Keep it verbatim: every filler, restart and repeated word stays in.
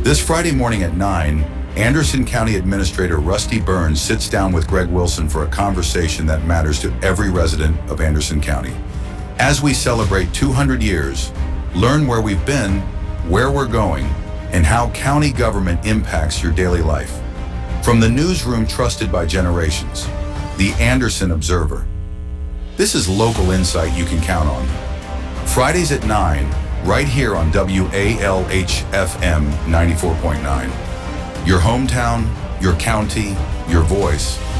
This Friday morning at nine, Anderson County Administrator Rusty Burns sits down with Greg Wilson for a conversation that matters to every resident of Anderson County. As we celebrate two hundred years, learn where we've been, where we're going, and how county government impacts your daily life. From the newsroom trusted by generations, the Anderson Observer. This is local insight you can count on. Fridays at nine, right here on W A L H F M ninety-four point nine. Your hometown, your county, your voice.